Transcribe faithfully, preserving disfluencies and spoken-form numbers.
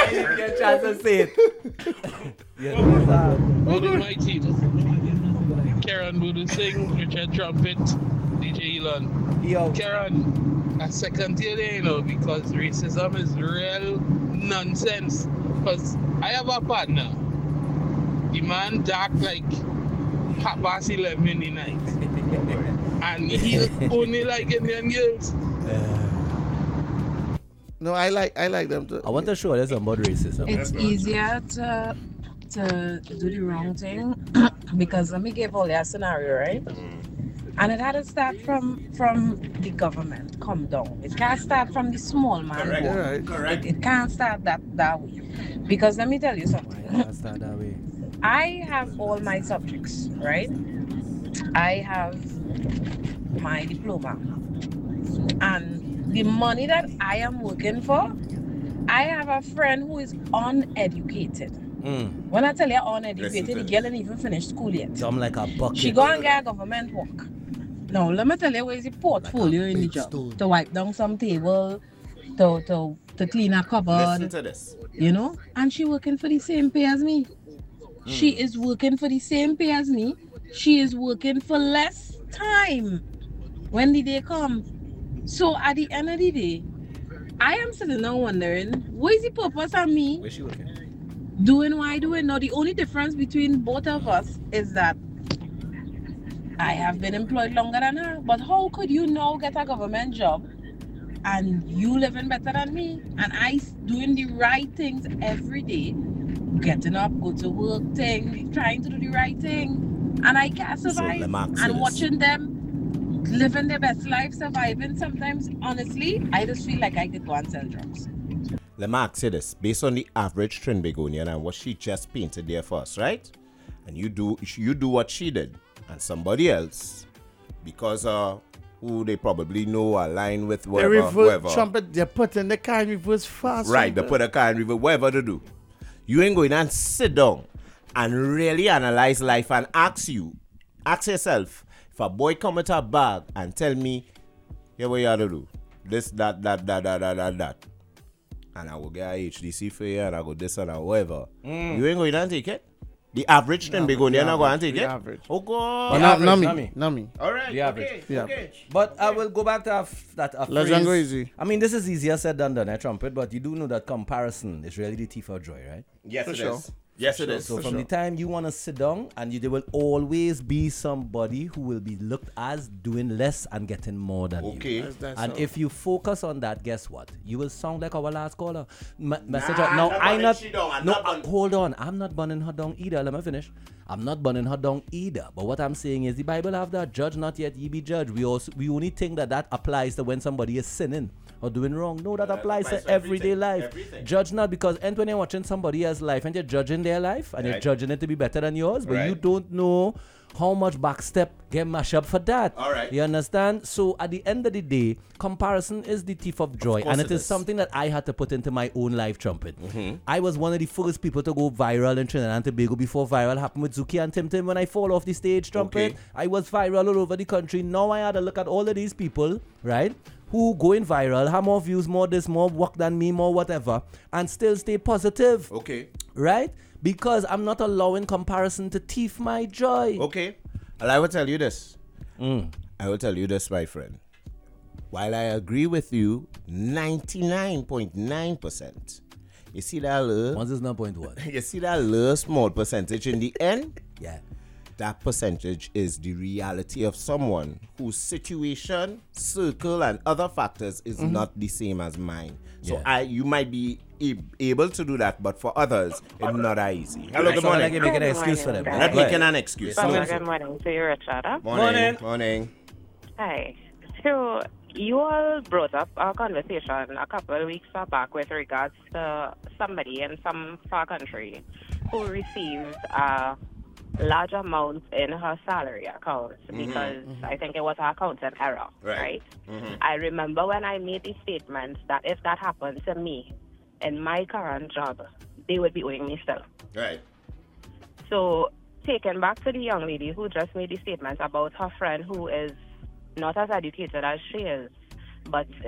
I didn't get a chance to say it. Yeah, Voodoo my teeth. Karen Voodoo sing, Richard trumpet, D J Elon. Yo. Karen, a second to you there, you know, because racism is real nonsense. Because I have a partner. The man dark like half past eleven in the night. And he only like Indian girls. No, I like I like them too. I want to show you some about racism. It's easier to to do the wrong thing because let me give all a scenario, right? And it had to start from from the government. Come down. It can't start from the small man. Correct. Boy. Right. Correct. It, it can't start that that way. Because let me tell you something. It can't start that way. I have all my subjects, right? I have my diploma. And the money that I am working for, I have a friend who is uneducated. Mm. When I tell you uneducated, Listen the to girl didn't even finish school yet. Dumb like a bucket. She go and get a government work. Now, let me tell you where's the portfolio in the job. To wipe down some table, to, to, to clean a cupboard. Listen to this. You know? And she working for the same pay as me. Mm. She is working for the same pay as me. She is working for less time when the day come. So at the end of the day, I am sitting now wondering, what is the purpose of me Where's she working? doing what I doing? Now the only difference between both of us is that I have been employed longer than her. But how could you now get a government job and you living better than me? And I doing the right things every day, getting up, go to work, thing, trying to do the right thing. And I can't survive. So, and watching them living their best life, surviving, sometimes, honestly, I just feel like I could go and sell drugs. Let me ask you this. Based on the average Trinbagonian and what she just painted there for us, right? And you do you do what she did. And somebody else, because uh, who they probably know align with whatever, They reverse whoever. trumpet, they put in the car in reverse fast. Right, they put a car in river, whatever to do. You ain't going and sit down and really analyze life and ask you, ask yourself, if a boy come with a bag and tell me, here what you have to do, this, that, that, that, that, that, that, that, and I will get a H D C for you and I go this and whatever, mm. you ain't going to take it? The average then be going to go and take it? Average. Oh, God. But not, not not me, me. not me. All right, The average. okay, The okay. average. But I will go back to af- that a Let's phrase. go easy. I mean, this is easier said than done, eh, Trumpet, but you do know that comparison is really the thief of joy, right? Yes, For it sure. is. Yes, it is. So For from sure. the time you want to sit down, and you, there will always be somebody who will be looked as doing less and getting more than you. Okay. That's- that's And all. if you focus on that, guess what? You will sound like our last caller. M- message Nah, out. Now, I'm not I burning not. she down. I'm No, not uh, burning- hold on. I'm not burning her down either. Let me finish. I'm not burning her down either. But what I'm saying is, the Bible have that judge not yet ye be judged. We also we only think that that applies to when somebody is sinning or doing wrong. No, that That applies, applies to to everyday everything. life. Everything. Judge not, because and when you're watching somebody else's life and you're judging their life and you're Right. judging it to be better than yours, but you Right. don't know how much backstep get mashed up for that. All right. You understand? So at the end of the day, comparison is the thief of joy. course And it it is is. something that I had to put into my own life, Trumpet. Mm-hmm. I was one of the first people to go viral in Trinidad and Tobago before viral happened with Zuki and Tim Tim when I fall off the stage, Trumpet. Okay. I was viral all over the country. Now I had to look at all of these people, right? Who going viral, have more views, more this, more work than me, more whatever, and still stay positive, Okay. right? Because I'm not allowing comparison to thief my joy. Okay. Well, I will tell you this. Mm. I will tell you this, my friend. While I agree with you ninety-nine point nine percent, you see that little, Once is not point one. you see that little small percentage in the end? Yeah. That percentage is the reality of someone whose situation, circle, and other factors is not the same as mine. So Yeah. I, you might be a- able to do that, but for others, it's not that easy. Hello, good So like morning. you're making an Good excuse for them. morning, Not guys. Go ahead. making an excuse. Well, No. good morning to you, Richard. Huh? Morning. Morning. Hi. So, you all brought up a conversation a couple of weeks back with regards to somebody in some far country who received a large amount in her salary account because I think it was her accountant error, Right. right? Mhm. I remember when I made the statement that if that happened to me in my current job, they would be owing me still. Right. So, taken back to the young lady who just made the statement about her friend who is not as educated as she is, but